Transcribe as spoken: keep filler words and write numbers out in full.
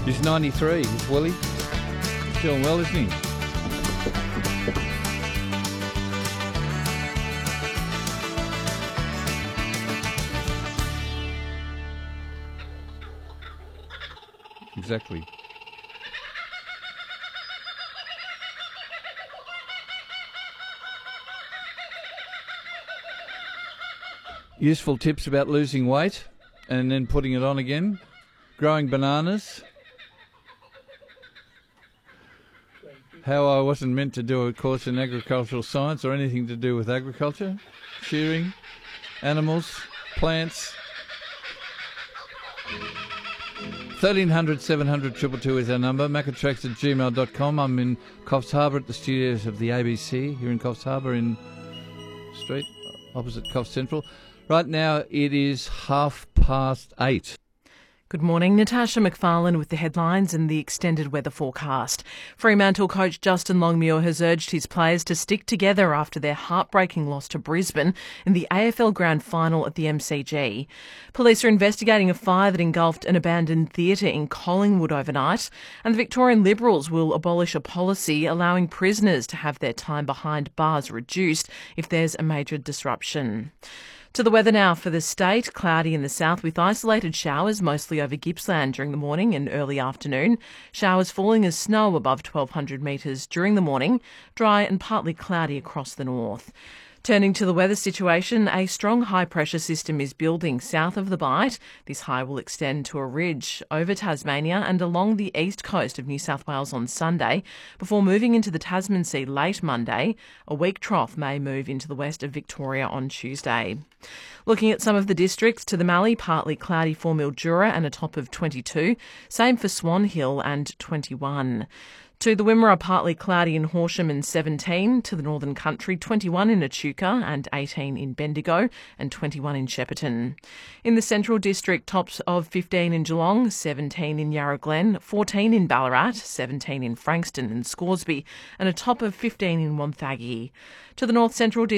He's ninety-three, is Willie. He's doing well, isn't he? Exactly. Useful tips about losing weight and then putting it on again. Growing bananas. How I wasn't meant to do a course in agricultural science or anything to do with agriculture. Shearing, animals, plants. thirteen hundred, seven hundred, two two two is our number. Macatrax at gmail dot com. I'm in Coffs Harbour at the studios of the A B C here in Coffs Harbour in Street, opposite Coffs Central. Right now it is half past eight. Good morning. Natasha McFarlane with the headlines and the extended weather forecast. Fremantle coach Justin Longmuir has urged his players to stick together after their heartbreaking loss to Brisbane in the A F L Grand Final at the M C G. Police are investigating a fire that engulfed an abandoned theatre in Collingwood overnight, and the Victorian Liberals will abolish a policy allowing prisoners to have their time behind bars reduced if there's a major disruption. To the weather now for the state. Cloudy in the south with isolated showers mostly over Gippsland during the morning and early afternoon. Showers falling as snow above twelve hundred metres during the morning. Dry and partly cloudy across the north. Turning to the weather situation, a strong high-pressure system is building south of the Bight. This high will extend to a ridge over Tasmania and along the east coast of New South Wales on Sunday, before moving into the Tasman Sea late Monday. A weak trough may move into the west of Victoria on Tuesday. Looking at some of the districts, to the Mallee, partly cloudy for Mildura and a top of twenty-two. Same for Swan Hill and twenty-one. To the Wimmera, partly cloudy in Horsham and seventeen. To the Northern Country, twenty-one in Echuca and eighteen in Bendigo and twenty-one in Shepparton. In the Central District, tops of fifteen in Geelong, seventeen in Yarra Glen, fourteen in Ballarat, seventeen in Frankston and Scoresby, and a top of fifteen in Wonthaggi. To the North Central District,